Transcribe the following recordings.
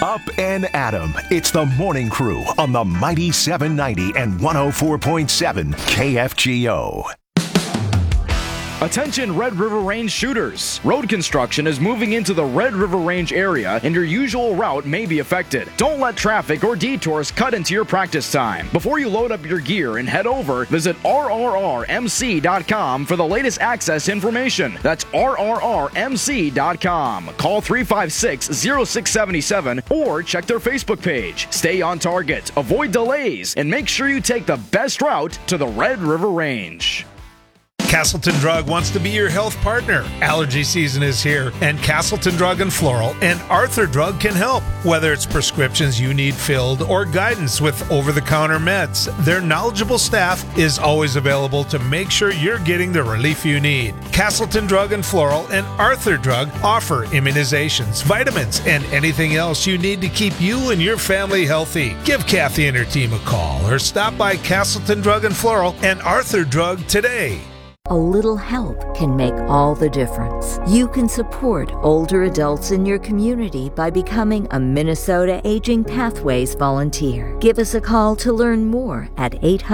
Up and Adam. It's the Morning Crew on the Mighty 790 and 104.7 KFGO. Attention Red River Range shooters. Road construction is moving into the Red River Range area and your usual route may be affected. Don't let traffic or detours cut into your practice time. Before you load up your gear and head over, visit rrrmc.com for the latest access information. That's rrrmc.com. Call 356-0677 or check their Facebook page. Stay on target, avoid delays, and make sure you take the best route to the Red River Range. Castleton Drug wants to be your health partner. Allergy season is here, and Castleton Drug and Floral and Arthur Drug can help. Whether it's prescriptions you need filled or guidance with over-the-counter meds, their knowledgeable staff is always available to make sure you're getting the relief you need. Castleton Drug and Floral and Arthur Drug offer immunizations, vitamins, and anything else you need to keep you and your family healthy. Give Kathy and her team a call or stop by Castleton Drug and Floral and Arthur Drug today. A little help can make all the difference. You can support older adults in your community by becoming a Minnesota Aging Pathways volunteer. Give us a call to learn more at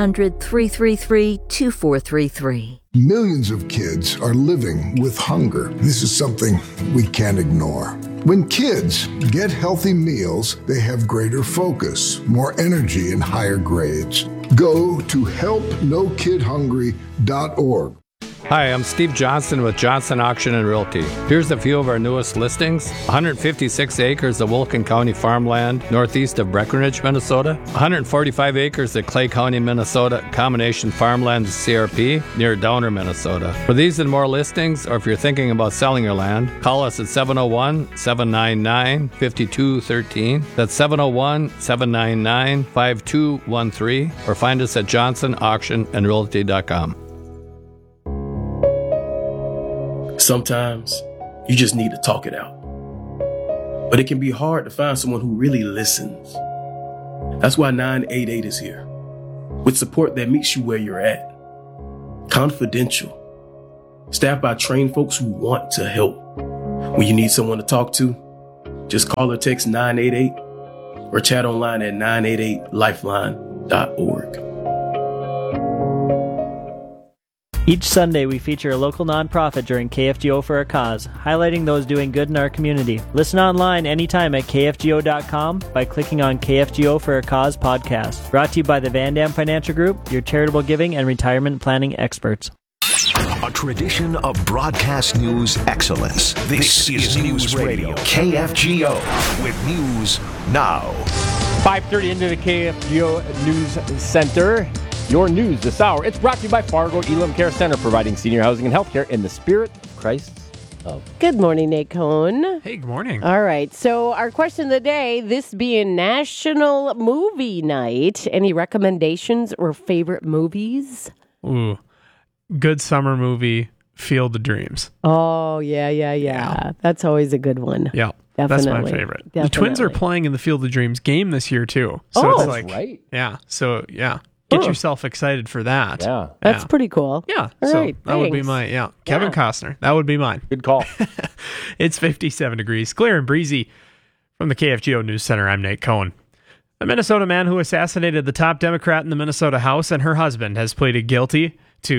800-333-2433. Millions of kids are living with hunger. This is something we can't ignore. When kids get healthy meals, they have greater focus, more energy, and higher grades. Go to helpnokidhungry.org. Hi, I'm Steve Johnson with Johnson Auction and Realty. Here's a few of our newest listings. 156 acres of Wilkin County farmland northeast of Breckenridge, Minnesota. 145 acres of Clay County, Minnesota, combination farmland CRP near Downer, Minnesota. For these and more listings, or if you're thinking about selling your land, call us at 701-799-5213. That's 701-799-5213, or find us at johnsonauctionandrealty.com. Sometimes you just need to talk it out. But it can be hard to find someone who really listens. That's why 988 is here, with support that meets you where you're at. Confidential. Staffed by trained folks who want to help. When you need someone to talk to, just call or text 988 or chat online at 988lifeline.org. Each Sunday, we feature a local nonprofit during KFGO for a Cause, highlighting those doing good in our community. Listen online anytime at kfgo.com by clicking on KFGO for a Cause podcast. Brought to you by the Van Dam Financial Group, your charitable giving and retirement planning experts. A tradition of broadcast news excellence. This is News Radio, KFGO, with News Now. 5:30 into the KFGO News Center. Your news this hour. It's brought to you by Fargo Elam Care Center, providing senior housing and healthcare in the spirit of Christ's love. Good morning, Nate Cohn. Hey, good morning. All right. So our question of the day, this being National Movie Night, any recommendations or favorite movies? Ooh, good summer movie, Field of Dreams. Oh, yeah. That's always a good one. Yeah. Definitely. That's my favorite. Definitely. The Twins are playing in the Field of Dreams game this year, too. So it's like, right. Yeah. So, yeah. Get yourself excited for that. Yeah. That's pretty cool. Yeah. All so right, that would be thanks. my, Kevin Costner. That would be mine. Good call. It's 57 degrees, clear and breezy. From the KFGO News Center, I'm Nate Cohn. A Minnesota man who assassinated the top Democrat in the Minnesota House and her husband has pleaded guilty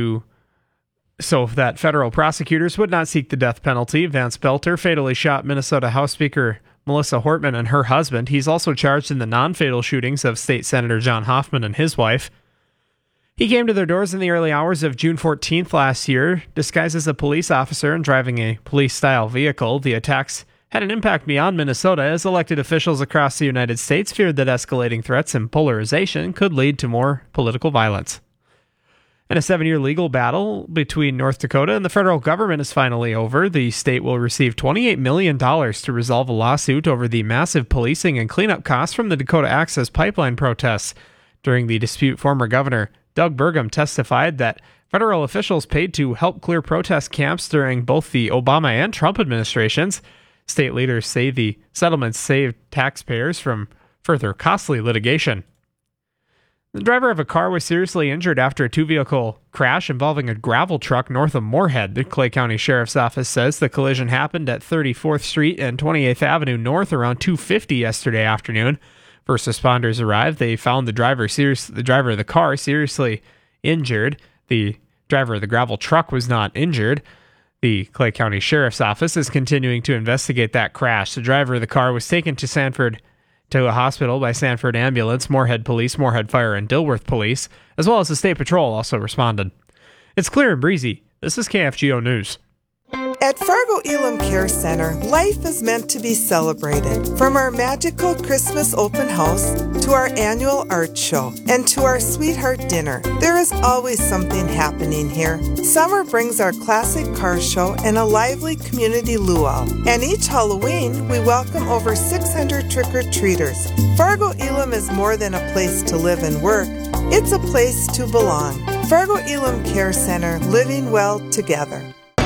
so that federal prosecutors would not seek the death penalty. Vance Belter fatally shot Minnesota House Speaker Melissa Hortman and her husband. He's also charged in the non-fatal shootings of State Senator John Hoffman and his wife. He came to their doors in the early hours of June 14th last year, disguised as a police officer and driving a police-style vehicle. The attacks had an impact beyond Minnesota, as elected officials across the United States feared that escalating threats and polarization could lead to more political violence. And a 7-year legal battle between North Dakota and the federal government is finally over. The state will receive $28 million to resolve a lawsuit over the massive policing and cleanup costs from the Dakota Access Pipeline protests. During the dispute, former Governor Doug Burgum testified that federal officials paid to help clear protest camps during both the Obama and Trump administrations. State leaders say the settlements saved taxpayers from further costly litigation. The driver of a car was seriously injured after a two-vehicle crash involving a gravel truck north of Moorhead. The Clay County Sheriff's Office says the collision happened at 34th Street and 28th Avenue North around 2:50 yesterday afternoon. First responders arrived. They found the driver of the car seriously injured. The driver of the gravel truck was not injured. The Clay County Sheriff's Office is continuing to investigate that crash. The driver of the car was taken to a hospital by Sanford Ambulance, Moorhead Police, Moorhead Fire, and Dilworth Police, as well as the State Patrol also responded. It's clear and breezy. This is KFGO News. At Fargo Elam Care Center, life is meant to be celebrated. From our magical Christmas open house to our annual art show and to our sweetheart dinner, there is always something happening here. Summer brings our classic car show and a lively community luau. And each Halloween, we welcome over 600 trick-or-treaters. Fargo Elam is more than a place to live and work. It's a place to belong. Fargo Elam Care Center, living well together.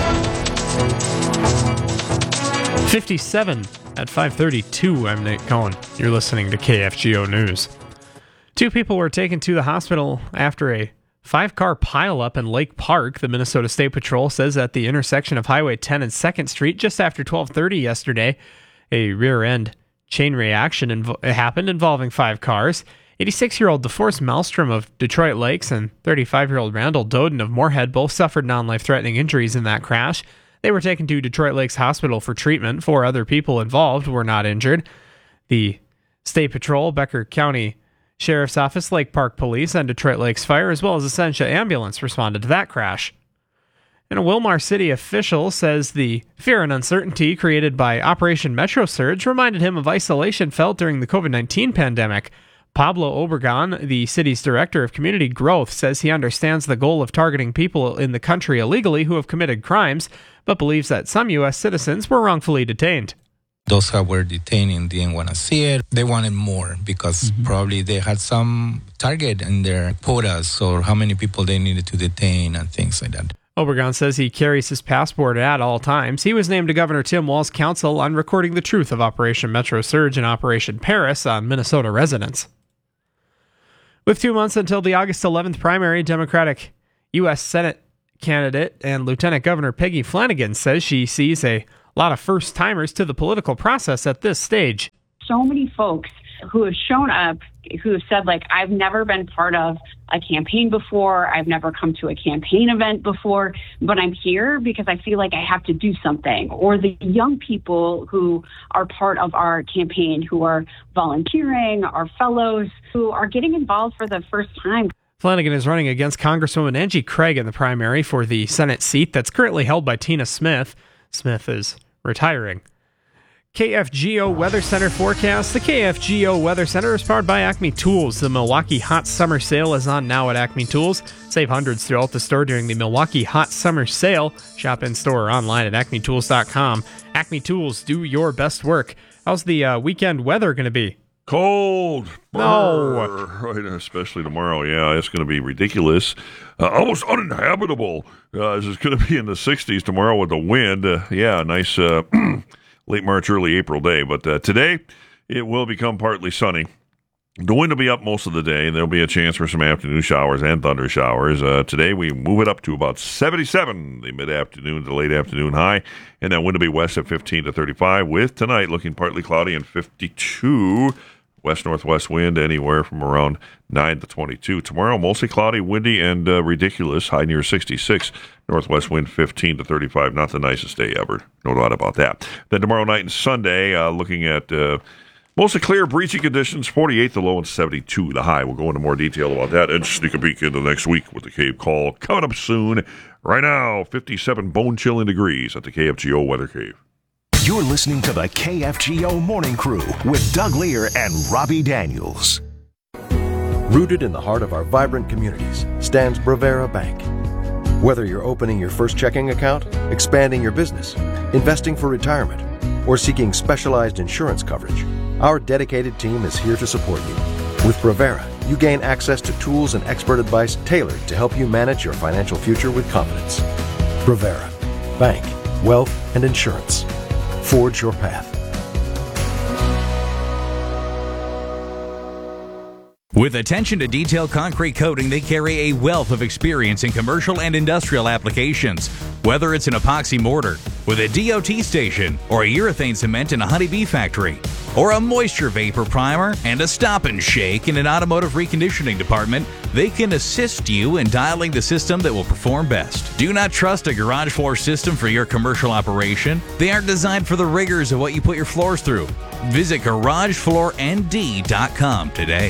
57 at 5:32. I'm Nate Cohen. You're listening to KFGO News. 2 people were taken to the hospital after a 5-car pileup in Lake Park. The Minnesota State Patrol says at the intersection of Highway 10 and 2nd Street just after 12:30 yesterday, a rear-end chain reaction happened involving 5 cars. 86-year-old DeForest Maelstrom of Detroit Lakes and 35-year-old Randall Doden of Moorhead both suffered non-life-threatening injuries in that crash. They were taken to Detroit Lakes Hospital for treatment. 4 other people involved were not injured. The State Patrol, Becker County Sheriff's Office, Lake Park Police, and Detroit Lakes Fire, as well as Essentia Ambulance, responded to that crash. And a Wilmar City official says the fear and uncertainty created by Operation Metro Surge reminded him of isolation felt during the COVID-19 pandemic. Pablo Obregon, the city's director of community growth, says he understands the goal of targeting people in the country illegally who have committed crimes, but believes that some U.S. citizens were wrongfully detained. Those that were detained didn't want to see it. They wanted more because probably they had some target in their quotas or how many people they needed to detain and things like that. Obregon says he carries his passport at all times. He was named to Governor Tim Walz's council on recording the truth of Operation Metro Surge and Operation Paris on Minnesota residents. With 2 months until the August 11th primary, Democratic U.S. Senate candidate and Lieutenant Governor Peggy Flanagan says she sees a lot of first-timers to the political process at this stage. So many folks who have shown up, who have said, like, I've never been part of a campaign before, I've never come to a campaign event before, but I'm here because I feel like I have to do something. Or the young people who are part of our campaign, who are volunteering, our fellows, who are getting involved for the first time. Flanagan is running against Congresswoman Angie Craig in the primary for the Senate seat that's currently held by Tina Smith. Smith is retiring. KFGO Weather Center forecast. The KFGO Weather Center is powered by Acme Tools. The Milwaukee Hot Summer Sale is on now at Acme Tools. Save hundreds throughout the store during the Milwaukee Hot Summer Sale. Shop in store or online at acmetools.com. Acme Tools, do your best work. How's the weekend weather going to be? Cold. No. Right, especially tomorrow. Yeah, it's going to be ridiculous. Almost uninhabitable. It's going to be in the 60s tomorrow with the wind. Nice late March, early April day. But today, it will become partly sunny. The wind will be up most of the day. There'll be a chance for some afternoon showers and thunder showers. Today, we move it up to about 77, the mid-afternoon to late afternoon high. And that wind will be west at 15 to 35, with tonight looking partly cloudy and 52. West-northwest wind anywhere from around 9 to 22. Tomorrow, mostly cloudy, windy, and ridiculous. High near 66. Northwest wind 15 to 35. Not the nicest day ever. No doubt about that. Then tomorrow night and Sunday, looking at mostly clear, breezy conditions. 48 the low and 72 the high. We'll go into more detail about that and sneak a peek into next week with the Cave Call coming up soon. Right now, 57 bone-chilling degrees at the KFGO Weather Cave. You're listening to the KFGO Morning Crew with Doug Lear and Robbie Daniels. Rooted in the heart of our vibrant communities stands Bravera Bank. Whether you're opening your first checking account, expanding your business, investing for retirement, or seeking specialized insurance coverage, our dedicated team is here to support you. With Bravera, you gain access to tools and expert advice tailored to help you manage your financial future with confidence. Bravera. Bank, wealth, and insurance. Forge your path. With attention to detail concrete coating, they carry a wealth of experience in commercial and industrial applications. Whether it's an epoxy mortar with a DOT station, or a urethane cement in a honeybee factory, or a moisture vapor primer and a stop and shake in an automotive reconditioning department, they can assist you in dialing the system that will perform best. Do not trust a garage floor system for your commercial operation. They aren't designed for the rigors of what you put your floors through. Visit GarageFloorND.com today.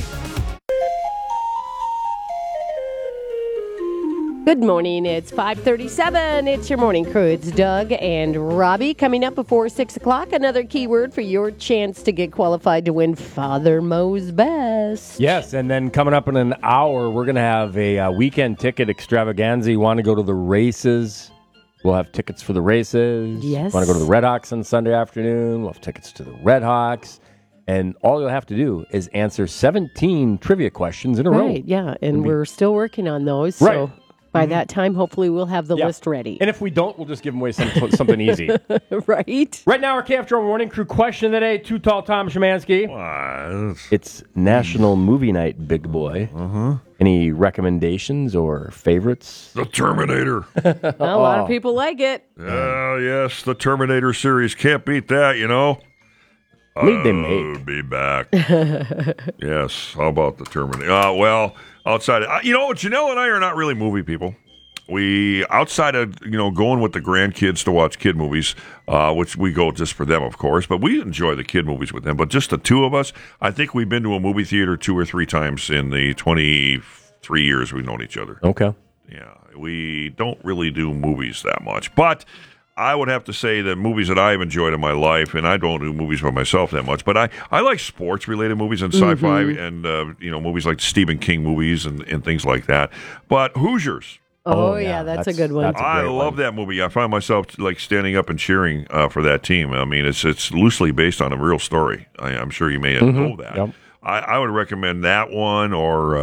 Good morning. It's 5:37. It's your morning crew. It's Doug and Robbie. Coming up before 6 o'clock, another keyword for your chance to get qualified to win Father Mo's Best. Yes, and then coming up in an hour, we're going to have a weekend ticket extravaganza. You want to go to the races? We'll have tickets for the races. Yes. Want to go to the Red Hawks on Sunday afternoon? We'll have tickets to the Red Hawks. And all you'll have to do is answer 17 trivia questions in a row. Right, yeah, and we're still working on those. Right. So by that time, hopefully we'll have the list ready. And if we don't, we'll just give them away something easy. Right. Right now, our KFGO Morning Crew question of the day, Too Tall Tom Szymanski. It's National Movie Night, big boy. Any recommendations or favorites? The Terminator. A lot of people like it. Yes, the Terminator series. Can't beat that, you know. They make. Be back. Yes, how about the Terminator? Well, outside of, Janelle and I are not really movie people. We, outside of, going with the grandkids to watch kid movies, which we go just for them, of course, but we enjoy the kid movies with them. But just the two of us, I think we've been to a movie theater 2 or 3 times in the 23 years we've known each other. Okay. Yeah, we don't really do movies that much. But I would have to say that movies that I've enjoyed in my life, and I don't do movies by myself that much, but I like sports-related movies and sci-fi and, movies like Stephen King movies and things like that. But Hoosiers. Oh, yeah, that's a good one. I love that movie. I find myself like standing up and cheering for that team. I mean, it's loosely based on a real story. I'm sure you may know that. Yep. I would recommend that one, or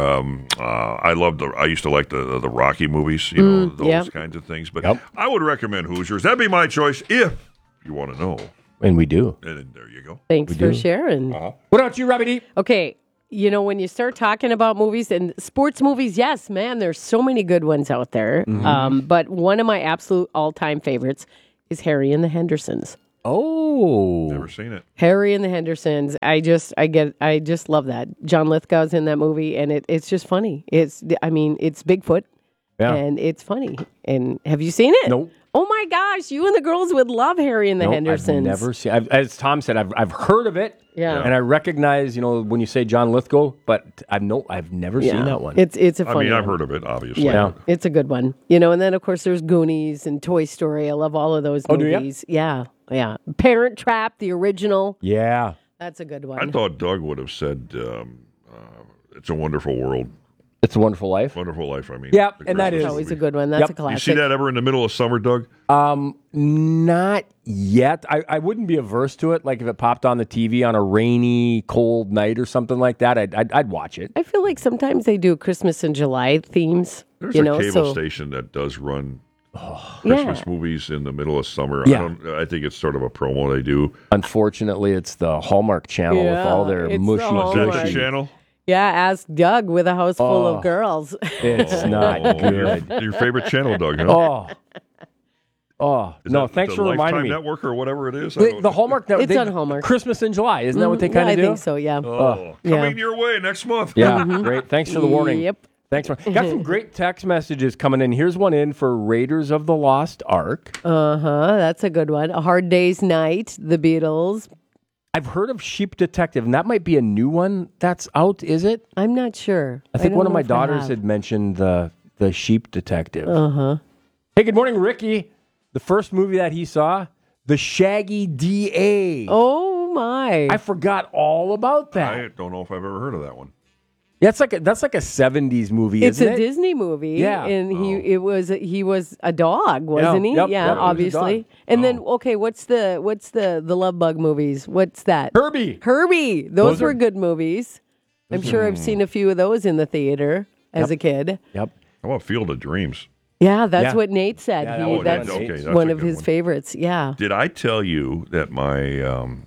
I used to like the Rocky movies, those kinds of things. But I would recommend Hoosiers. That'd be my choice if you want to know. And we do. And there you go. Thanks for sharing. What about you, Robbie D? Okay. When you start talking about movies and sports movies, yes, man, there's so many good ones out there. But one of my absolute all-time favorites is Harry and the Hendersons. Oh, never seen it. Harry and the Hendersons. I just love that. John Lithgow's in that movie, and it's just funny. It's Bigfoot, and it's funny. And have you seen it? Nope. Oh my gosh, you and the girls would love Harry and the Hendersons. I've never seen. As Tom said, I've heard of it. Yeah. And I recognize, when you say John Lithgow, but I've never seen that one. It's a funny I've one. heard of it, obviously. Yeah, it's a good one. And then of course there's Goonies and Toy Story. I love all of those movies. Do you? Yeah. Parent Trap, the original. Yeah. That's a good one. I thought Doug would have said It's a Wonderful World. It's a Wonderful Life? Wonderful Life, I mean. Yeah, and that is always a good one. That's a classic. You see that ever in the middle of summer, Doug? Not yet. I wouldn't be averse to it. Like if it popped on the TV on a rainy, cold night or something like that, I'd watch it. I feel like sometimes they do Christmas and July themes. There's a cable station that does run Christmas movies in the middle of summer. Yeah. I think it's sort of a promo they do. Unfortunately, it's the Hallmark Channel with all their mushy. Is that the channel? Yeah, ask Doug with a house full of girls. It's not good. Your favorite channel, Doug, huh? No, thanks for reminding me. The Lifetime Network or whatever it is? The Hallmark Network. It's on Hallmark. Christmas in July, isn't that what they kind of do? I think so, yeah. Coming your way next month. Yeah, great. Thanks for the warning. Yep. Thanks. Got some great text messages coming in. Here's one in for Raiders of the Lost Ark. That's a good one. A Hard Day's Night, The Beatles. I've heard of Sheep Detective, and that might be a new one that's out, is it? I'm not sure. I think one of my daughters had mentioned the Sheep Detective. Hey, good morning, Ricky. The first movie that he saw, The Shaggy D.A. Oh, my. I forgot all about that. I don't know if I've ever heard of that one. Yeah, that's like a 70s movie, it's isn't it? It's a Disney movie. Yeah. And he was a dog, wasn't he? Yep, yeah, obviously. And then what's the Love Bug movies? What's that? Herbie. Those were good movies. I'm sure I've seen a few of those in the theater as a kid. Yep. How about Field of Dreams? Yeah, that's what Nate said. Yeah, that's that's one of his one. favorites. Yeah. Did I tell you that my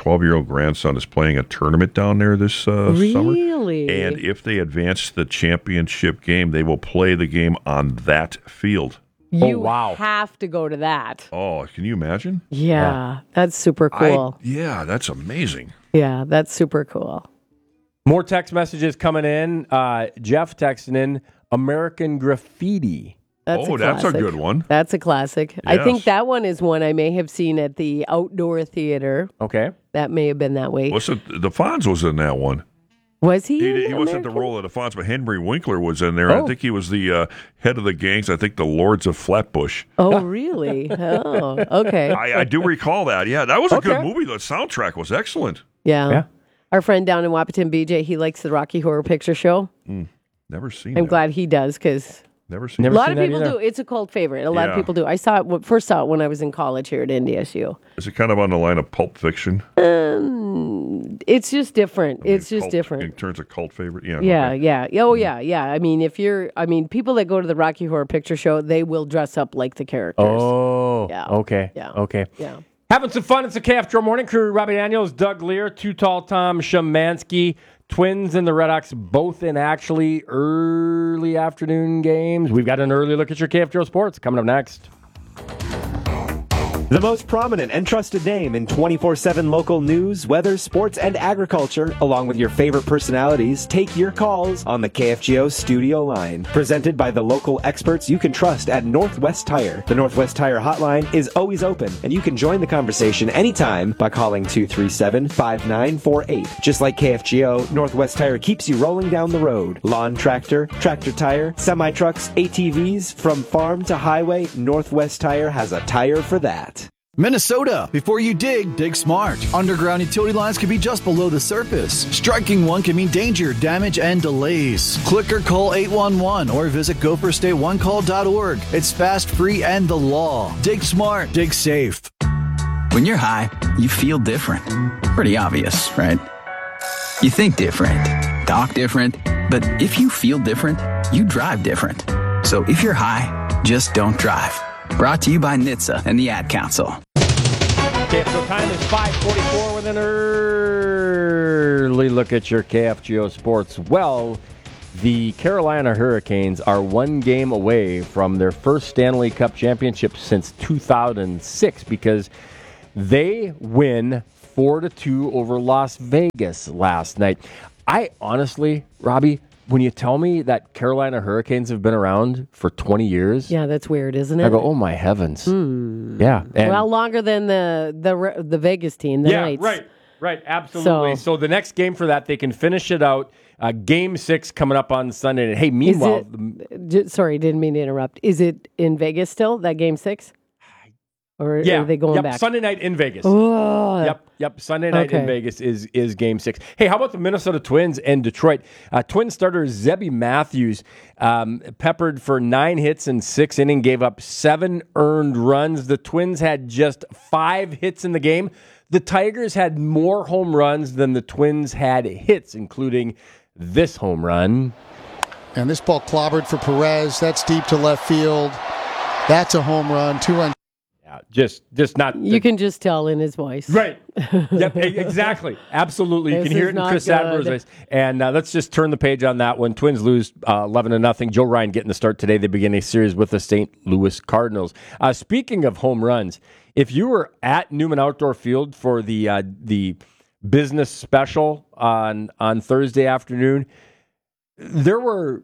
12-year-old grandson is playing a tournament down there this summer. Really? And if they advance the championship game, they will play the game on that field. You have to go to that. Oh, can you imagine? Yeah, that's super cool. That's amazing. Yeah, that's super cool. More text messages coming in. Jeff texting in American Graffiti. That's a good one. That's a classic. I think that one is one I may have seen at the outdoor theater. Okay. That may have been that way. The Fonz was in that one. Was he? He wasn't the role of the Fonz, but Henry Winkler was in there. I think he was the head of the gangs. I think the Lords of Flatbush. Oh, really? Oh, okay. I do recall that. Yeah, that was a good movie. The soundtrack was excellent. Yeah. Our friend down in Wapaton, BJ, he likes the Rocky Horror Picture Show. Never seen I'm it. glad he does because Never seen a it. lot of people do. It's a cult favorite. A lot of Yeah. people do. First saw it when I was in college here at NDSU. Is it kind of on the line of Pulp Fiction? It's just different. It's just different. In terms of cult favorite? Yeah. Yeah, okay. yeah. Oh, yeah. I mean, people that go to the Rocky Horror Picture Show, they will dress up like the characters. Oh, Yeah. okay. Yeah. Okay. Yeah. Having some fun. It's the KFGO Morning Crew. Robbie Daniels, Doug Lear, Too Tall Tom Szymanski. Twins and the Red Hawks both in actually early afternoon games. We've got an early look at your KFGO Sports coming up next. The most prominent and trusted name in 24/7 local news, weather, sports, and agriculture, along with your favorite personalities, take your calls on the KFGO studio line. Presented by the local experts you can trust at Northwest Tire. The Northwest Tire hotline is always open, and you can join the conversation anytime by calling 237-5948. Just like KFGO, Northwest Tire keeps you rolling down the road. Lawn tractor, tractor tire, semi-trucks, ATVs, from farm to highway, Northwest Tire has a tire for that. Minnesota, before you dig smart. Underground utility lines can be just below the surface. Striking one can mean danger, damage, and delays. Click or call 811 or visit gofirstateonecall.org. It's fast, free, and the law. Dig smart, dig safe. When you're high, you feel different. Pretty obvious, right? You think different, talk different, but if you feel different, you drive different. So if you're high, just don't drive. Brought to you by NHTSA and the Ad Council. KFGO time is 5:44 with an early look at your KFGO Sports. Well, the Carolina Hurricanes are one game away from their first Stanley Cup championship since 2006 because they win 4-2 over Las Vegas last night. I honestly, Robbie, when you tell me that Carolina Hurricanes have been around for 20 years, Yeah, that's weird, isn't it? I go, oh my heavens. Yeah. And Well, longer than the Vegas team, the Knights. Right, absolutely. So the next game for that, they can finish it out. Game 6 coming up on Sunday. And hey, meanwhile, Sorry, didn't mean to interrupt. Is it in Vegas still, that game 6? Or are they going back? Sunday night in Vegas. Oh. Yep. Sunday night in Okay. Vegas is game 6. Hey, how about the Minnesota Twins and Detroit? Twin starter Zebby Matthews peppered for 9 hits in 6 innings, gave up 7 earned runs. The Twins had just 5 hits in the game. The Tigers had more home runs than the Twins had hits, including this home run. And this ball clobbered for Perez. That's deep to left field. That's a home run. 2-run. Just not. You can just tell in his voice. Right. Yep, exactly. Absolutely. You This can hear is it in not Chris good. Sadler's voice. And let's just turn the page on that one. Twins lose 11-0. Joe Ryan getting the start today. They begin a series with the St. Louis Cardinals. Speaking of home runs, if you were at Newman Outdoor Field for the business special on Thursday afternoon, there were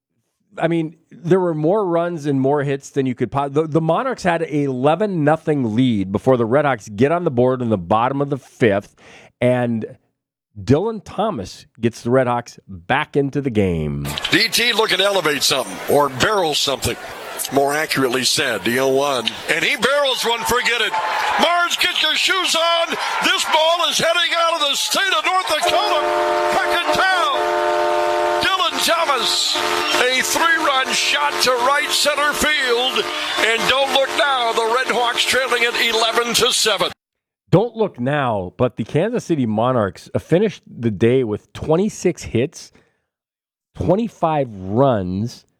more runs and more hits than you could the Monarchs had an 11-0 lead before the Red Hawks get on the board in the bottom of the 5th, and Dylan Thomas gets the Red Hawks back into the game. DT looking to elevate something or barrel something. More accurately said, the 0-1. And he barrels one, forget it. Mars, get your shoes on. This ball is heading out of the state of North Dakota. Back in town. Dylan Thomas, a 3-run shot to right center field. And don't look now, the Red Hawks trailing it 11-7. Don't look now, but the Kansas City Monarchs finished the day with 26 hits, 25 runs,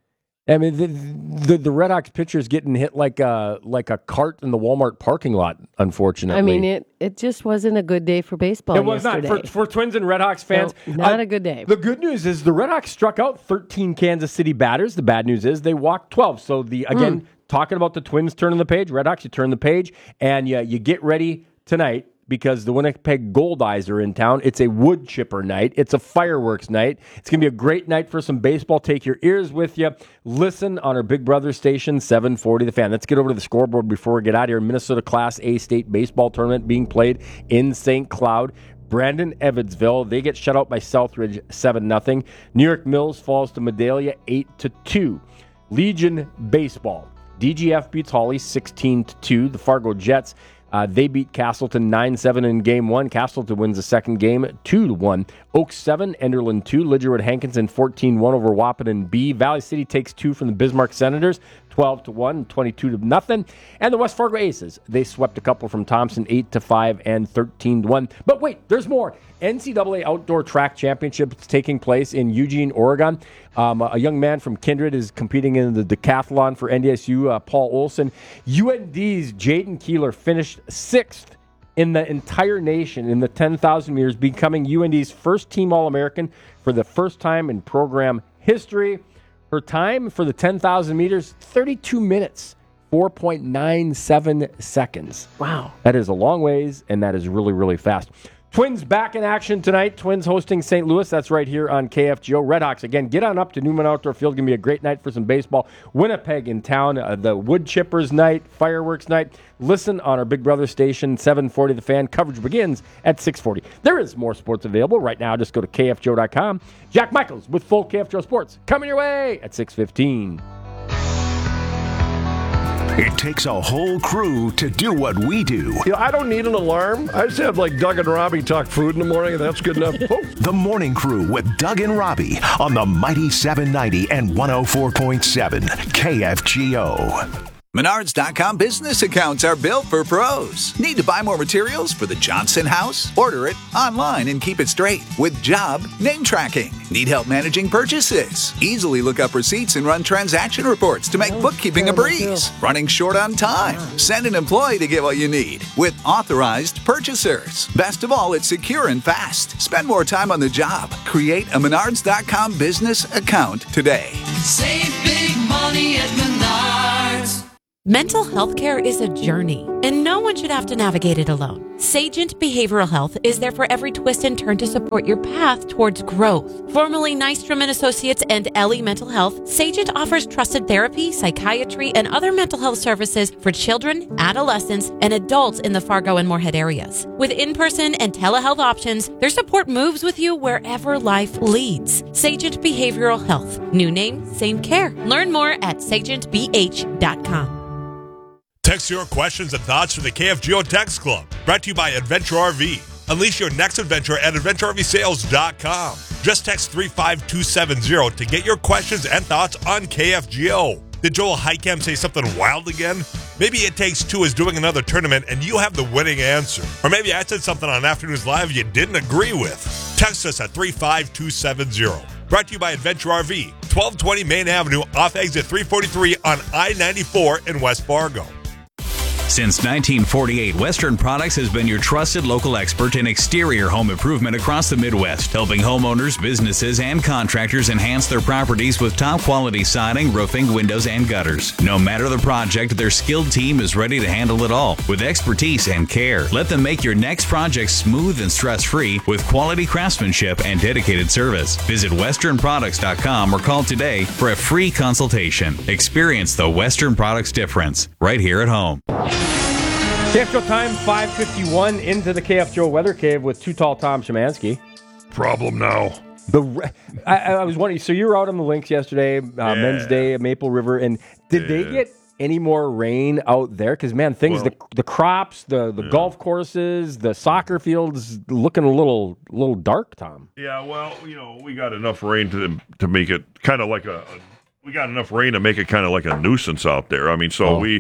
I mean, the Red Hawks pitcher is getting hit like a cart in the Walmart parking lot, unfortunately. I mean, it just wasn't a good day for baseball. It was yesterday. not. For Twins and Red Hawks fans. No, not a good day. The good news is the Red Hawks struck out 13 Kansas City batters. The bad news is they walked 12. So, talking about the Twins turning the page, Red Hawks, you turn the page, and you get ready tonight, because the Winnipeg Gold Eyes are in town. It's a wood chipper night. It's a fireworks night. It's going to be a great night for some baseball. Take your ears with you. Listen on our Big Brother station, 740 The Fan. Let's get over to the scoreboard before we get out of here. Minnesota Class A State Baseball Tournament being played in St. Cloud. Brandon Evansville, they get shut out by Southridge 7-0. New York Mills falls to Medalia 8-2. Legion Baseball. DGF beats Hawley 16-2. The Fargo Jets, they beat Castleton 9-7 in Game 1. Castleton wins the second game 2-1. Oaks 7, Enderlin 2. Lidgerwood Hankinson 14-1 over Wahpeton B. Valley City takes 2 from the Bismarck Senators, 12-1, 22-0. And the West Fargo Aces, they swept a couple from Thompson, 8-5 and 13-1. But wait, there's more. NCAA Outdoor Track Championships taking place in Eugene, Oregon. A young man from Kindred is competing in the decathlon for NDSU, Paul Olson. UND's Jaden Keeler finished 6th in the entire nation in the 10,000 meters, becoming UND's first team All-American for the first time in program history. Her time for the 10,000 meters, 32 minutes, 4.97 seconds. Wow. That is a long ways, and that is really, really fast. Twins back in action tonight. Twins hosting St. Louis. That's right here on KFGO. Redhawks, again, get on up to Newman Outdoor Field. Going to be a great night for some baseball. Winnipeg in town. The Wood Chippers night, fireworks night. Listen on our Big Brother station, 740 The Fan. Coverage begins at 640. There is more sports available right now. Just go to KFGO.com. Jack Michaels with full KFGO Sports coming your way at 6:15. It takes a whole crew to do what we do. I don't need an alarm. I just have like Doug and Robbie talk food in the morning, and that's good enough. The Morning Crew with Doug and Robbie on the mighty 790 and 104.7 KFGO. Menards.com business accounts are built for pros. Need to buy more materials for the Johnson house? Order it online and keep it straight with job name tracking. Need help managing purchases? Easily look up receipts and run transaction reports to make bookkeeping a breeze. Running short on time? Send an employee to get what you need with authorized purchasers. Best of all, it's secure and fast. Spend more time on the job. Create a Menards.com business account today. Save big money at Menards. Mental health care is a journey, and no one should have to navigate it alone. Sagent Behavioral Health is there for every twist and turn to support your path towards growth. Formerly Nystrom and Associates and Ellie Mental Health, Sagent offers trusted therapy, psychiatry, and other mental health services for children, adolescents, and adults in the Fargo and Moorhead areas. With in-person and telehealth options, their support moves with you wherever life leads. Sagent Behavioral Health. New name, same care. Learn more at sagentbh.com. Text your questions and thoughts to the KFGO Text Club. Brought to you by Adventure RV. Unleash your next adventure at AdventureRVSales.com. Just text 35270 to get your questions and thoughts on KFGO. Did Joel Heicam say something wild again? Maybe It Takes Two is doing another tournament and you have the winning answer. Or maybe I said something on Afternoons Live you didn't agree with. Text us at 35270. Brought to you by Adventure RV, 1220 Main Avenue off exit 343 on I-94 in West Fargo. Since 1948, Western Products has been your trusted local expert in exterior home improvement across the Midwest, helping homeowners, businesses, and contractors enhance their properties with top-quality siding, roofing, windows, and gutters. No matter the project, their skilled team is ready to handle it all with expertise and care. Let them make your next project smooth and stress-free with quality craftsmanship and dedicated service. Visit westernproducts.com or call today for a free consultation. Experience the Western Products difference right here at home. KFGO time, 5:51 into the KFGO Weather Cave with Too Tall Tom Szymanski. Problem now. I was wondering, so you were out on the links yesterday, Men's Day at Maple River, and did they get any more rain out there? Because, man, the crops, the golf courses, the soccer fields looking a little dark, Tom. Yeah, well, we got enough rain to make it kind of like we got enough rain to make it kind of like a nuisance out there. I mean,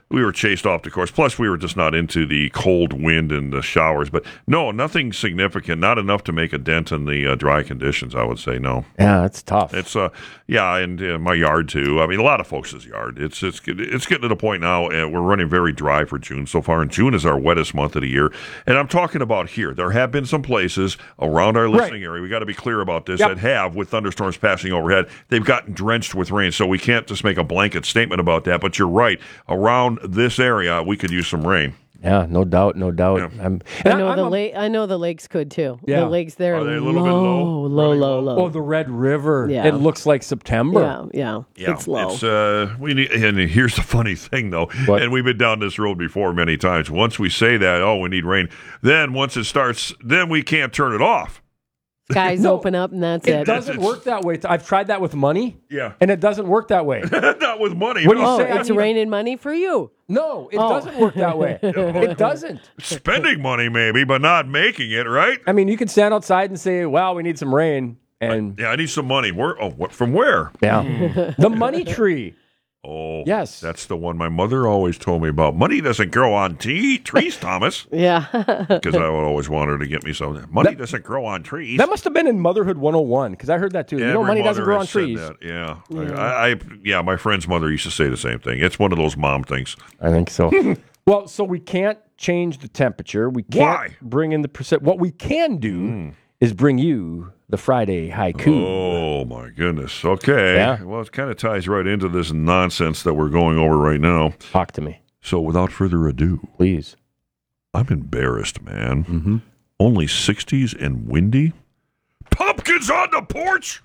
we were chased off the course. Plus, we were just not into the cold wind and the showers. But no, nothing significant. Not enough to make a dent in the dry conditions, I would say. No. Yeah, that's tough. It's and my yard too. I mean, a lot of folks' yard. It's getting to the point now. We're running very dry for June so far, and June is our wettest month of the year. And I'm talking about here. There have been some places around our listening area. We got to be clear about this that have, with thunderstorms passing overhead, they've gotten drenched with rain. So we can't just make a blanket statement about that. But you're right. Around this area, we could use some rain. Yeah, no doubt. Yeah. I know the lakes could too. Yeah. The lakes there are they a little bit low? Low. Oh, the Red River. Yeah. It looks like September. Yeah. It's low. And here's the funny thing, though, and we've been down this road before many times. Once we say that, we need rain, then once it starts, then we can't turn it off. Skies open up and that's it. It doesn't work that way. I've tried that with money. Yeah. And it doesn't work that way. Not with money. When you say it's raining money for you. No, it doesn't work that way. It doesn't. Spending money maybe, but not making it, right? I mean, you can stand outside and say, well, we need some rain. And I need some money. From where? Yeah. The money tree. Oh, yes. That's the one my mother always told me about. Money doesn't grow on trees, Thomas. Yeah. Because I would always want her to get me some. Money doesn't grow on trees. That must have been in Motherhood 101, because I heard that too. Money doesn't grow on trees. That. Yeah. My friend's mother used to say the same thing. It's one of those mom things. I think so. Well, so we can't change the temperature. We can't bring in the percent. What we can do is bring you the Friday haiku. Oh, my goodness. Okay. Yeah. Well, it kind of ties right into this nonsense that we're going over right now. Talk to me. So without further ado. Please. I'm embarrassed, man. Only 60s and windy? Pumpkins on the porch?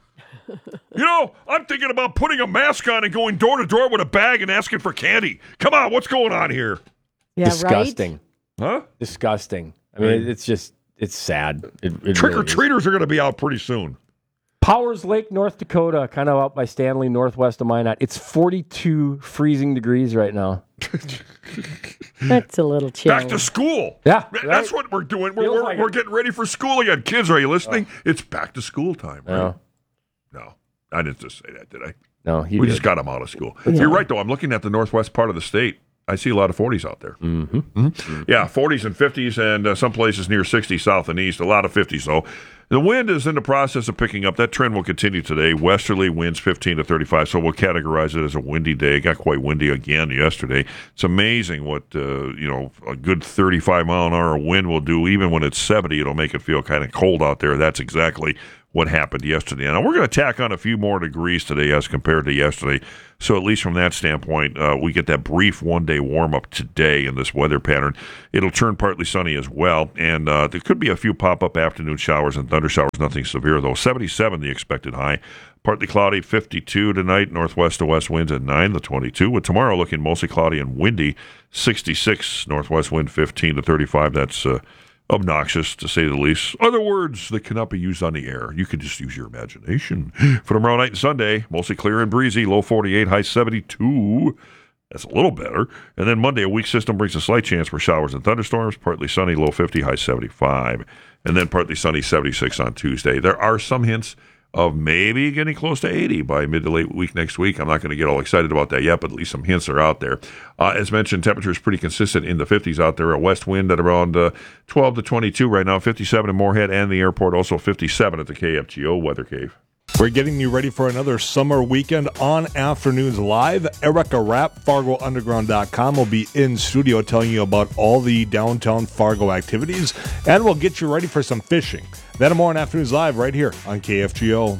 I'm thinking about putting a mask on and going door to door with a bag and asking for candy. Come on, what's going on here? Yeah, disgusting. Right? Huh? Disgusting. I mean, it's just, it's sad. It Trick-or-treaters are going to be out pretty soon. Powers Lake, North Dakota, kind of out by Stanley, northwest of Minot. It's 42 freezing degrees right now. That's a little chill. Back to school. Yeah. That's what we're doing. We're getting ready for school again. Kids, are you listening? It's back to school time, right? No. I didn't just say that, did I? No. We just got them out of school. You're right, though. I'm looking at the northwest part of the state. I see a lot of 40s out there. Yeah, 40s and 50s, and some places near 60 south and east. A lot of 50s, though. The wind is in the process of picking up. That trend will continue today. Westerly winds 15 to 35, so we'll categorize it as a windy day. It got quite windy again yesterday. It's amazing what a good 35-mile-an-hour wind will do. Even when it's 70, it'll make it feel kind of cold out there. That's exactly what happened yesterday. Now, we're going to tack on a few more degrees today as compared to yesterday. So at least from that standpoint, we get that brief one-day warm-up today in this weather pattern. It'll turn partly sunny as well, and there could be a few pop-up afternoon showers and thunder showers. Nothing severe, though. 77 the expected high. Partly cloudy, 52 tonight. Northwest to west winds at 9 to 22. With tomorrow looking mostly cloudy and windy, 66. Northwest wind 15 to 35. That's obnoxious, to say the least. Other words that cannot be used on the air. You can just use your imagination. For tomorrow night and Sunday, mostly clear and breezy, low 48, high 72. That's a little better. And then Monday, a weak system brings a slight chance for showers and thunderstorms. Partly sunny, low 50, high 75. And then partly sunny, 76 on Tuesday. There are some hints of maybe getting close to 80 by mid to late week next week. I'm not going to get all excited about that yet, but at least some hints are out there. As mentioned, temperature is pretty consistent in the 50s out there. A west wind at around 12 to 22 right now, 57 in Moorhead and the airport, also 57 at the KFGO Weather Cave. We're getting you ready for another summer weekend on Afternoons Live. Erica Rapp, FargoUnderground.com, will be in studio telling you about all the downtown Fargo activities, and we'll get you ready for some fishing. That and more on Afternoons Live right here on KFGO.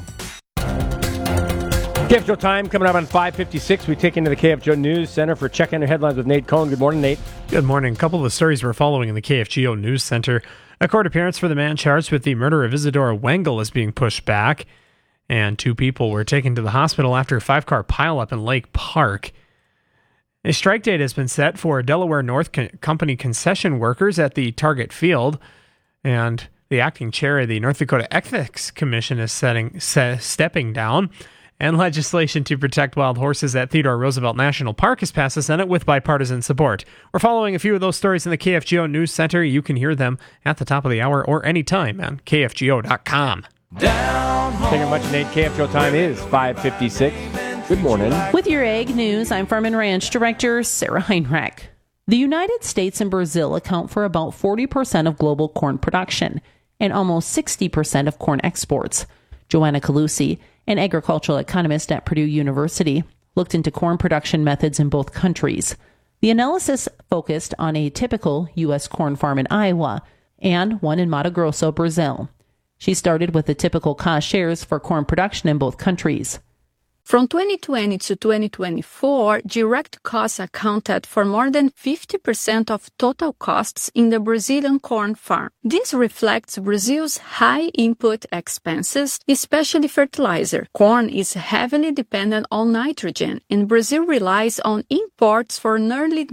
KFGO time coming up on 5:56. We take into the KFGO News Center for Check Under Headlines with Nate Cohn. Good morning, Nate. Good morning. A couple of the stories we're following in the KFGO News Center. A court appearance for the man charged with the murder of Isadora Wengel is being pushed back, and 2 people were taken to the hospital after a 5-car pileup in Lake Park. A strike date has been set for Delaware North Company concession workers at the Target Field, and the acting chair of the North Dakota Ethics Commission is stepping down, and legislation to protect wild horses at Theodore Roosevelt National Park has passed the Senate with bipartisan support. We're following a few of those stories in the KFGO News Center. You can hear them at the top of the hour or anytime on KFGO.com. Thank you very much, Nate. KFGO time is 5:56. Good morning. With your Ag News, I'm Farm and Ranch Director Sarah Heinrich. The United States and Brazil account for about 40% of global corn production and almost 60% of corn exports. Joanna Calusi, an agricultural economist at Purdue University, looked into corn production methods in both countries. The analysis focused on a typical U.S. corn farm in Iowa and one in Mato Grosso, Brazil. She started with the typical cost shares for corn production in both countries. From 2020 to 2024, direct costs accounted for more than 50% of total costs in the Brazilian corn farm. This reflects Brazil's high input expenses, especially fertilizer. Corn is heavily dependent on nitrogen, and Brazil relies on imports for nearly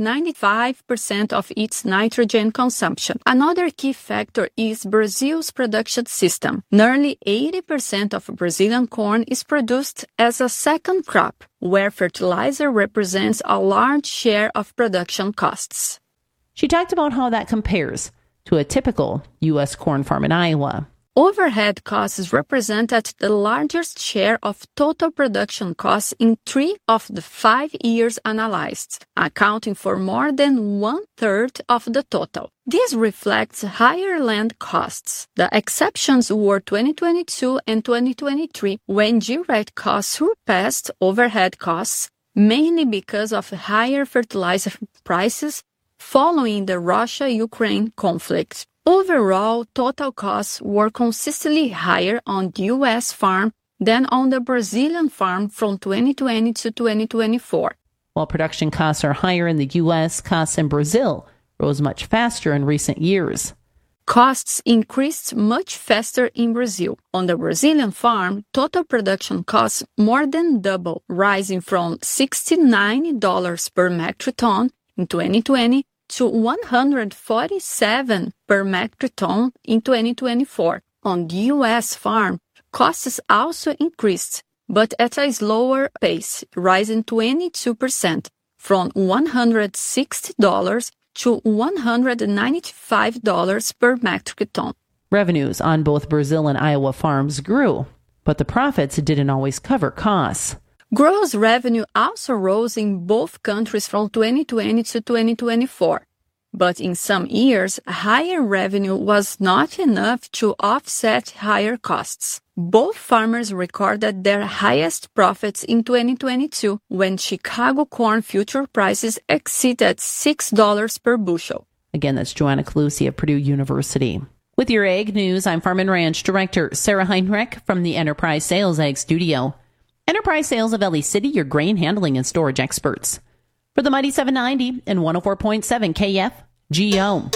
95% of its nitrogen consumption. Another key factor is Brazil's production system. Nearly 80% of Brazilian corn is produced as a second crop, where fertilizer represents a large share of production costs. She talked about how that compares to a typical U.S. corn farm in Iowa. Overhead costs represented the largest share of total production costs in 3 of the 5 years analyzed, accounting for more than 1/3 of the total. This reflects higher land costs. The exceptions were 2022 and 2023, when direct costs surpassed overhead costs, mainly because of higher fertilizer prices following the Russia-Ukraine conflict. Overall, total costs were consistently higher on the U.S. farm than on the Brazilian farm from 2020 to 2024. While production costs are higher in the U.S., costs in Brazil rose much faster in recent years. Costs increased much faster in Brazil. On the Brazilian farm, total production costs more than doubled, rising from $69 per metric ton in 2020 to $147 per metric ton in 2024. On the U.S. farm, costs also increased, but at a slower pace, rising 22%, from $160 to $195 per metric ton. Revenues on both Brazil and Iowa farms grew, but the profits didn't always cover costs. Gross revenue also rose in both countries from 2020 to 2024. But in some years, higher revenue was not enough to offset higher costs. Both farmers recorded their highest profits in 2022, when Chicago corn future prices exceeded $6 per bushel. Again, that's Joanna Calusi of Purdue University. With your Ag News, I'm Farm and Ranch Director Sarah Heinrich from the Enterprise Sales Ag Studio. Enterprise Sales of LA City, your grain handling and storage experts. For the Mighty 790 and 104.7 KFGO.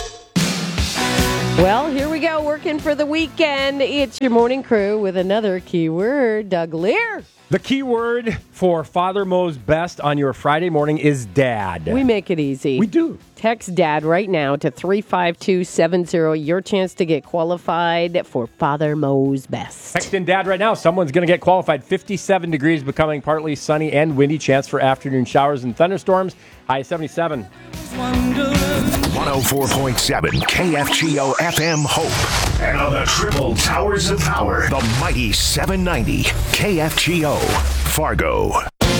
Well, here we go, working for the weekend. It's your morning crew with another keyword. Doug Lear. The key word for Father Mo's Best on your Friday morning is dad. We make it easy. We do. Text dad right now to 35270. Your chance to get qualified for Father Mo's Best. Text in dad right now. Someone's going to get qualified. 57 degrees, becoming partly sunny and windy. Chance for afternoon showers and thunderstorms. High 77. 104.7 KFGO FM Hope. And on the triple towers of power, the mighty 790 KFGO Fargo.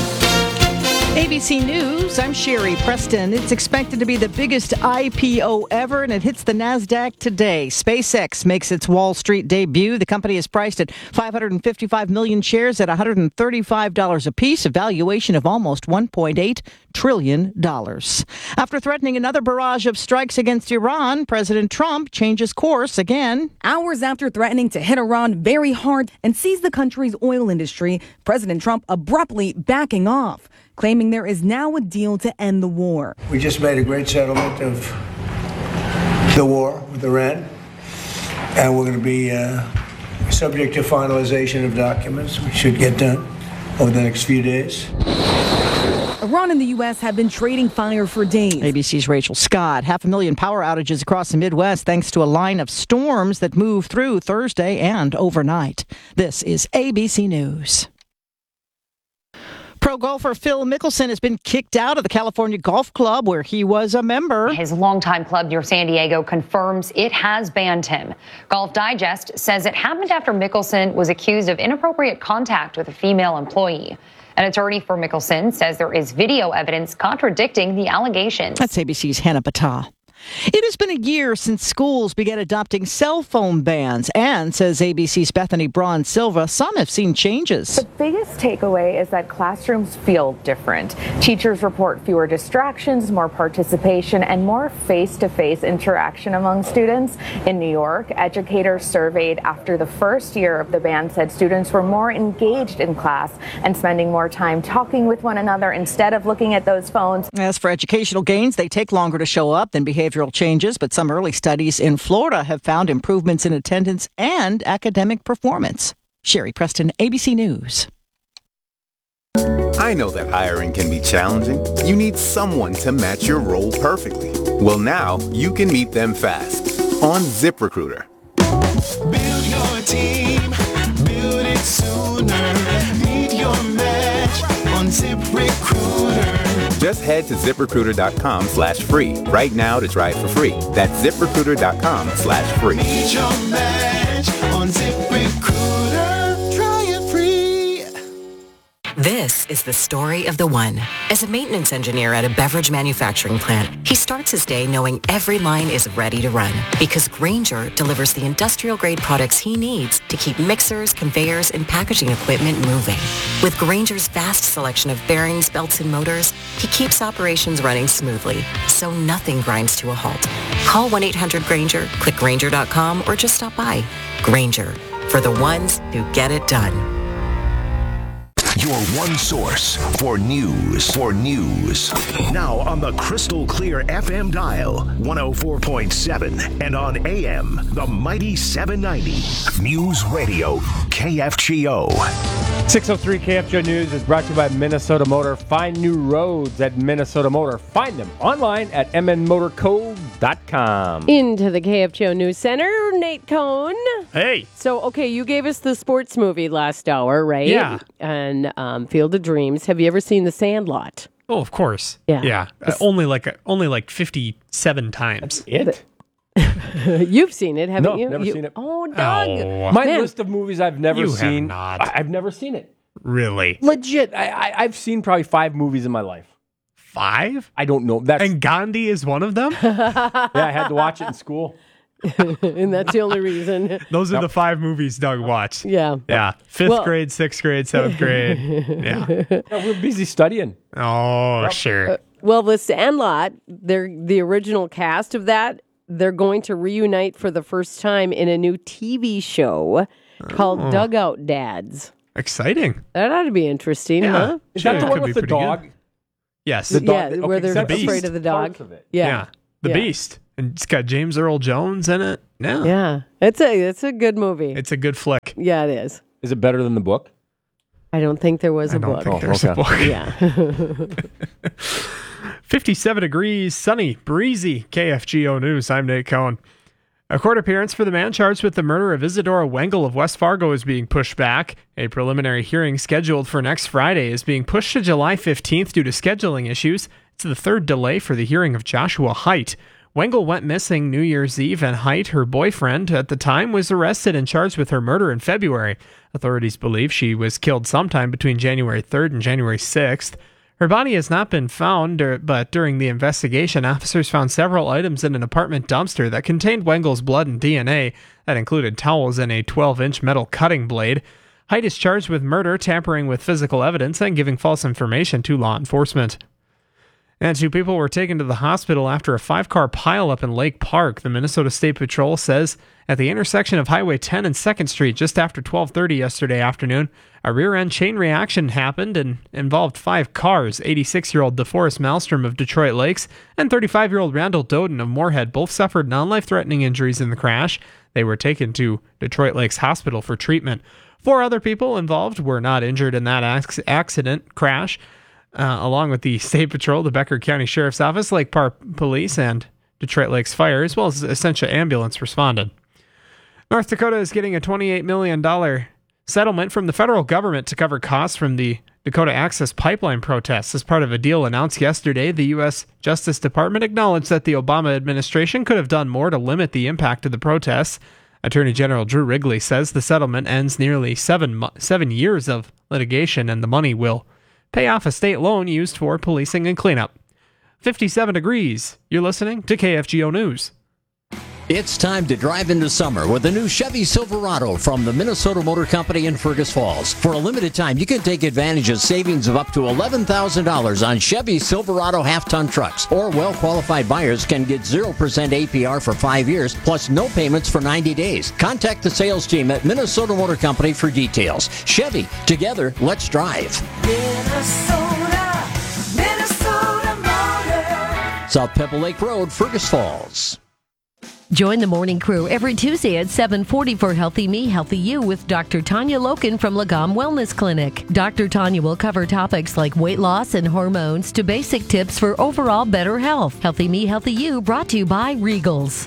ABC News, I'm Sherry Preston. It's expected to be the biggest IPO ever, and it hits the NASDAQ today. SpaceX makes its Wall Street debut. The company is priced at 555 million shares at $135 apiece, a valuation of almost $1.8 trillion. After threatening another barrage of strikes against Iran, President Trump changes course again. Hours after threatening to hit Iran very hard and seize the country's oil industry, President Trump abruptly backing off, claiming there is now a deal to end the war. We just made a great settlement of the war with Iran, and we're going to be subject to finalization of documents. We should get done over the next few days. Iran and the U.S. have been trading fire for days. ABC's Rachel Scott. 500,000 power outages across the Midwest thanks to a line of storms that moved through Thursday and overnight. This is ABC News. Pro golfer Phil Mickelson has been kicked out of the California Golf Club where he was a member. His longtime club near San Diego confirms it has banned him. Golf Digest says it happened after Mickelson was accused of inappropriate contact with a female employee. An attorney for Mickelson says there is video evidence contradicting the allegations. That's ABC's Hannah Battah. It has been a year since schools began adopting cell phone bans, and, says ABC's Bethany Braun Silva, some have seen changes. The biggest takeaway is that classrooms feel different. Teachers report fewer distractions, more participation, and more face-to-face interaction among students. In New York, educators surveyed after the first year of the ban said students were more engaged in class and spending more time talking with one another instead of looking at those phones. As for educational gains, they take longer to show up than behavioral changes, but some early studies in Florida have found improvements in attendance and academic performance. Sherry Preston, ABC News. I know that hiring can be challenging. You need someone to match your role perfectly. Well, now you can meet them fast on ZipRecruiter. Build your team, build it sooner. Meet your match on ZipRecruiter. Just head to ZipRecruiter.com/free right now to try it for free. That's ZipRecruiter.com/free. Meet your match on ZipRecruiter. Try it free. This is the story of the one. As a maintenance engineer at a beverage manufacturing plant, he starts his day knowing every line is ready to run because Grainger delivers the industrial-grade products he needs to keep mixers, conveyors, and packaging equipment moving. With Grainger's vast selection of bearings, belts, and motors, he keeps operations running smoothly, so nothing grinds to a halt. Call 1-800-GRAINGER, click Grainger.com, or just stop by. Grainger, for the ones who get it done. Your one source for news. Now on the crystal clear FM dial, 104.7, and on AM, the mighty 790. News Radio, KFGO. 603 KFGO News is brought to you by Minnesota Motor. Find new roads at Minnesota Motor. Find them online at mnmotorco.com. Into the KFGO News Center, Nate Cohn. Hey. So, okay, you gave us the sports movie last hour, right? Yeah. And Field of Dreams. Have you ever seen The Sandlot? Oh, of course. Yeah. Only like 57 times. It? You've seen it, haven't you? Never seen it. Oh, Doug. Oh. My list of movies I've never You seen. have not. I've never seen it. Really? Legit. I've seen probably 5 movies in my life. 5? I don't know. And Gandhi is one of them? Yeah, I had to watch it in school. And that's the only reason. Those are the 5 movies Doug watched. Yeah. Yeah. 5th grade, 6th grade, 7th grade. Yeah. We're busy studying. Oh, sure. Well, The Sandlot, the original cast of that, they're going to reunite for the first time in a new TV show called Dugout Dads. Exciting. That ought to be interesting, huh? Is that the one with the dog? Good. Yes. The dog. Yeah, where they're the beast. afraid of the dog. Yeah. The Beast. And it's got James Earl Jones in it. Yeah. Yeah. It's a good movie. It's a good flick. Yeah, it is. Is it better than the book? I don't think there was a book. I don't think there's a book. Yeah. 57 degrees, sunny, breezy. KFGO News. I'm Nate Cohn. A court appearance for the man charged with the murder of Isadora Wengel of West Fargo is being pushed back. A preliminary hearing scheduled for next Friday is being pushed to July 15th due to scheduling issues. It's the third delay for the hearing of Joshua Haidt. Wengel went missing New Year's Eve, and Haidt, her boyfriend at the time, was arrested and charged with her murder in February. Authorities believe she was killed sometime between January 3rd and January 6th. Her body has not been found, but during the investigation, officers found several items in an apartment dumpster that contained Wengel's blood and DNA. That included towels and a 12-inch metal cutting blade. Haidt is charged with murder, tampering with physical evidence, and giving false information to law enforcement. And 2 people were taken to the hospital after a 5-car pileup in Lake Park. The Minnesota State Patrol says at the intersection of Highway 10 and 2nd Street just after 12:30 yesterday afternoon, a rear-end chain reaction happened and involved 5 cars. 86-year-old DeForest Malmstrom of Detroit Lakes and 35-year-old Randall Doden of Moorhead both suffered non-life-threatening injuries in the crash. They were taken to Detroit Lakes Hospital for treatment. 4 other people involved were not injured in that accident crash. Along with the State Patrol, the Becker County Sheriff's Office, Lake Park Police, and Detroit Lakes Fire, as well as Essentia Ambulance responded. North Dakota is getting a $28 million settlement from the federal government to cover costs from the Dakota Access Pipeline protests. As part of a deal announced yesterday, the U.S. Justice Department acknowledged that the Obama administration could have done more to limit the impact of the protests. Attorney General Drew Wrigley says the settlement ends nearly 7 years of litigation, and the money will pay off a state loan used for policing and cleanup. 57 degrees. You're listening to KFGO News. It's time to drive into summer with the new Chevy Silverado from the Minnesota Motor Company in Fergus Falls. For a limited time, you can take advantage of savings of up to $11,000 on Chevy Silverado half-ton trucks, or well-qualified buyers can get 0% APR for 5 years, plus no payments for 90 days. Contact the sales team at Minnesota Motor Company for details. Chevy, together, let's drive. Minnesota Motor. South Pebble Lake Road, Fergus Falls. Join the morning crew every Tuesday at 7:40 for Healthy Me, Healthy You with Dr. Tanya Loken from Lagom Wellness Clinic. Dr. Tanya will cover topics like weight loss and hormones to basic tips for overall better health. Healthy Me, Healthy You brought to you by Regals.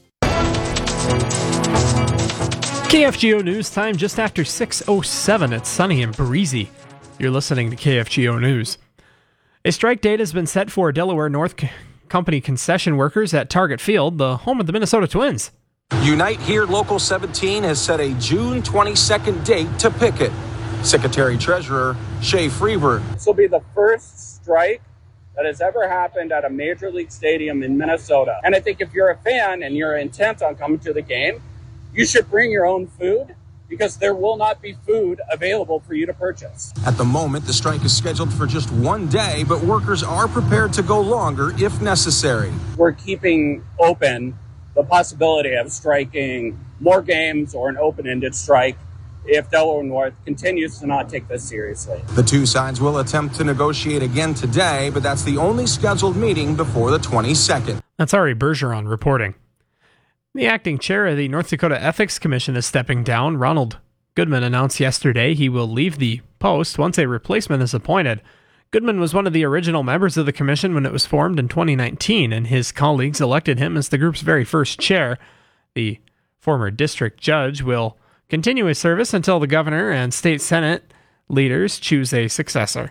KFGO News time just after 6:07. It's sunny and breezy. You're listening to KFGO News. A strike date has been set for Delaware North Company concession workers at Target Field, the home of the Minnesota Twins. Unite Here Local 17 has set a June 22nd date to picket. Secretary-Treasurer Shay Freeberg. This will be the first strike that has ever happened at a major league stadium in Minnesota. And I think if you're a fan and you're intent on coming to the game, you should bring your own food, because there will not be food available for you to purchase. At the moment, the strike is scheduled for just 1 day, but workers are prepared to go longer if necessary. We're keeping open the possibility of striking more games or an open-ended strike if Delaware North continues to not take this seriously. The two sides will attempt to negotiate again today, but that's the only scheduled meeting before the 22nd. That's Ari Bergeron reporting. The acting chair of the North Dakota Ethics Commission is stepping down. Ronald Goodman announced yesterday he will leave the post once a replacement is appointed. Goodman was one of the original members of the commission when it was formed in 2019, and his colleagues elected him as the group's very first chair. The former district judge will continue his service until the governor and state senate leaders choose a successor.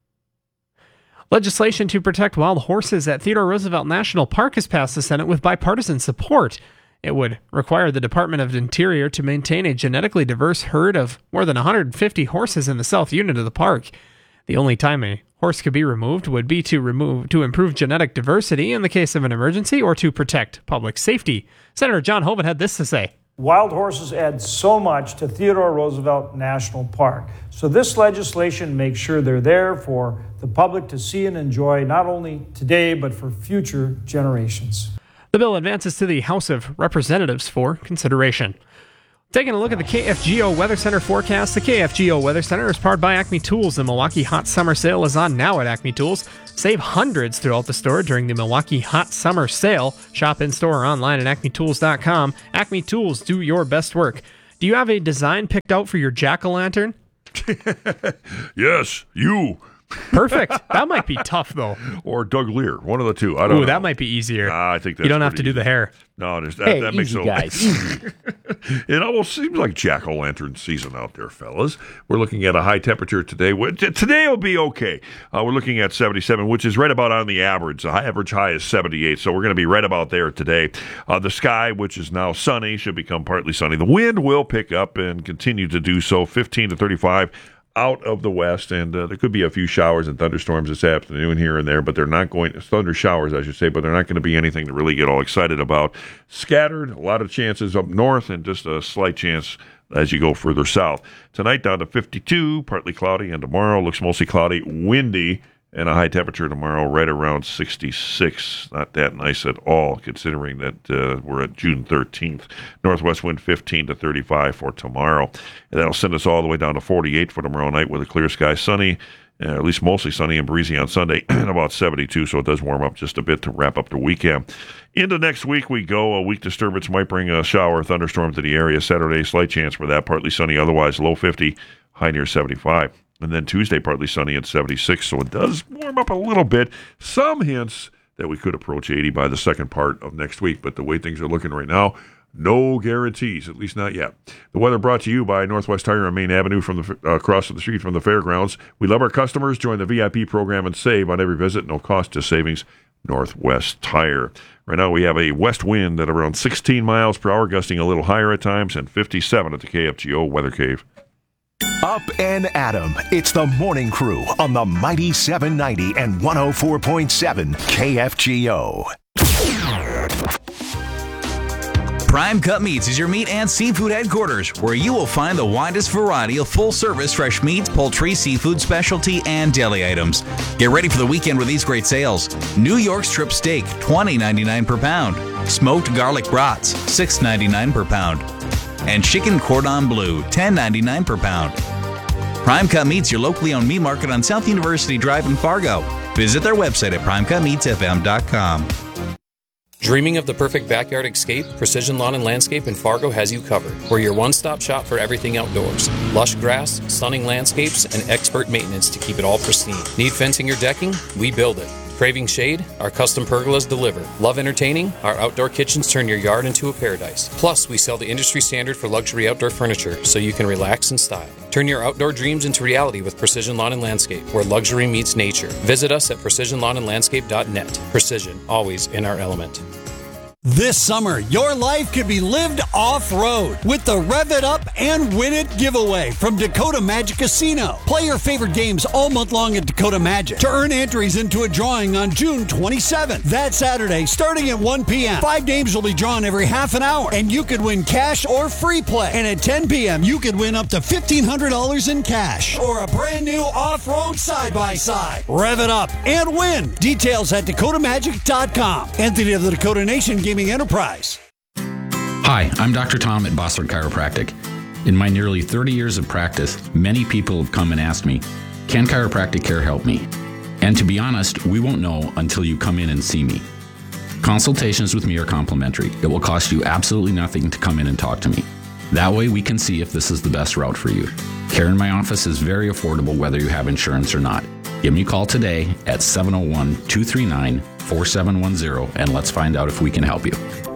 Legislation to protect wild horses at Theodore Roosevelt National Park has passed the Senate with bipartisan support. It would require the Department of Interior to maintain a genetically diverse herd of more than 150 horses in the south unit of the park. The only time a horse could be removed would be to improve genetic diversity in the case of an emergency or to protect public safety. Senator John Hoeven had this to say. Wild horses add so much to Theodore Roosevelt National Park. So this legislation makes sure they're there for the public to see and enjoy, not only today, but for future generations. The bill advances to the House of Representatives for consideration. Taking a look at the KFGO Weather Center forecast, the KFGO Weather Center is powered by Acme Tools. The Milwaukee Hot Summer Sale is on now at Acme Tools. Save hundreds throughout the store during the Milwaukee Hot Summer Sale. Shop in-store or online at acmetools.com. Acme Tools, do your best work. Do you have a design picked out for your jack-o'-lantern? Yes, you. Perfect. That might be tough, though. Or Doug Lear, one of the two. I don't know. That might be easier. I think that's you don't have to do the hair. No, that hey, makes easy, guys. It almost seems like jack-o'-lantern season out there, fellas. We're looking at a high temperature today. Today will be okay. We're looking at 77, which is right about on the average. The average high is 78, so we're going to be right about there today. The sky, which is now sunny, should become partly sunny. The wind will pick up and continue to do so, 15 to 35 out of the west, and there could be a few showers and thunderstorms this afternoon here and there, but they're not going to, thunder showers, I should say, but they're not going to be anything to really get all excited about. Scattered, a lot of chances up north, and just a slight chance as you go further south. Tonight down to 52, partly cloudy, and tomorrow looks mostly cloudy, windy, and a high temperature tomorrow right around 66. Not that nice at all, considering that we're at June 13th. Northwest wind 15 to 35 for tomorrow. And that'll send us all the way down to 48 for tomorrow night with a clear sky, sunny, at least mostly sunny and breezy on Sunday, and about 72, so it does warm up just a bit to wrap up the weekend. Into next week we go. A weak disturbance might bring a shower or thunderstorm to the area. Saturday, slight chance for that, partly sunny, otherwise low 50, high near 75. And then Tuesday, partly sunny at 76, so it does warm up a little bit. Some hints that we could approach 80 by the second part of next week, but the way things are looking right now, No guarantees, at least not yet. The weather brought to you by Northwest Tire on Main Avenue from the across the street from the fairgrounds. We love our customers. Join the VIP program and save on every visit. No cost to savings. Northwest Tire. Right now we have a west wind at around 16 miles per hour, gusting a little higher at times, and 57 at the KFGO Weather Cave. Up and Adam. It's the Morning Crew on the Mighty 790 and 104.7 KFGO. Prime Cut Meats is your meat and seafood headquarters, where you will find the widest variety of full-service fresh meats, poultry, seafood, specialty, and deli items. Get ready for the weekend with these great sales. New York strip steak, $20.99 per pound. Smoked garlic brats, $6.99 per pound. And chicken cordon bleu, $10.99 per pound. Prime Cut Meats, your locally owned meat market on South University Drive in Fargo. Visit their website at primecutmeatsfm.com. Dreaming of the perfect backyard escape? Precision Lawn and Landscape in Fargo has you covered. We're your one-stop shop for everything outdoors. Lush grass, stunning landscapes, and expert maintenance to keep it all pristine. Need fencing or decking? We build it. Craving shade? Our custom pergolas deliver. Love entertaining? Our outdoor kitchens turn your yard into a paradise. Plus, we sell the industry standard for luxury outdoor furniture so you can relax in style. Turn your outdoor dreams into reality with Precision Lawn and Landscape, where luxury meets nature. Visit us at precisionlawnandlandscape.net. Precision, always in our element. This summer, your life could be lived off-road with the Rev It Up and Win It giveaway from Dakota Magic Casino. Play your favorite games all month long at Dakota Magic to earn entries into a drawing on June 27th. That Saturday, starting at 1 p.m. 5 games will be drawn every half an hour, and you could win cash or free play. And at 10 p.m., you could win up to $1,500 in cash or a brand new off-road side-by-side. Rev it up and win. Details at dakotamagic.com. Entity of the Dakota Nation Gaming Enterprise. Hi, I'm Dr. Tom at Bossler Chiropractic. In my nearly 30 years of practice, many people have come and asked me, can chiropractic care help me? And to be honest, we won't know until you come in and see me. Consultations with me are complimentary. It will cost you absolutely nothing to come in and talk to me. That way we can see if this is the best route for you. Care in my office is very affordable whether you have insurance or not. Give me a call today at 701-239-4710 and let's find out if we can help you.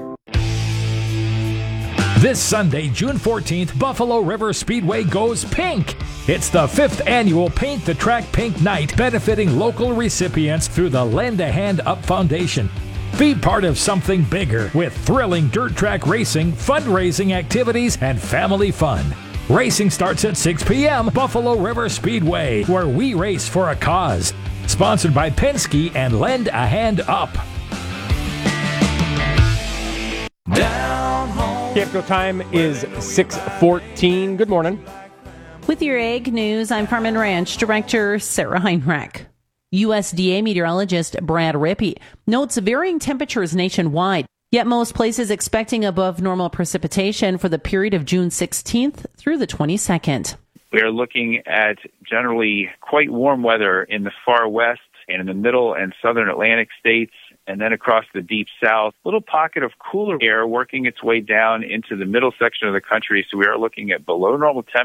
This Sunday, June 14th, Buffalo River Speedway goes pink. It's the 5th annual Paint the Track Pink Night, benefiting local recipients through the Lend a Hand Up Foundation. Be part of something bigger with thrilling dirt track racing, fundraising activities, and family fun. Racing starts at 6 p.m. Buffalo River Speedway, where we race for a cause. Sponsored by Penske and Lend a Hand Up. KFGO time is 6:14. Good morning. With your Ag News, I'm Farm and Ranch Director Sarah Heinrich. USDA meteorologist Brad Rippey notes varying temperatures nationwide, yet most places expecting above normal precipitation for the period of June 16th through the 22nd. We are looking at generally quite warm weather in the far west and in the middle and southern Atlantic states, and then across the deep south. Little pocket of cooler air working its way down into the middle section of the country, so we are looking at below normal temperatures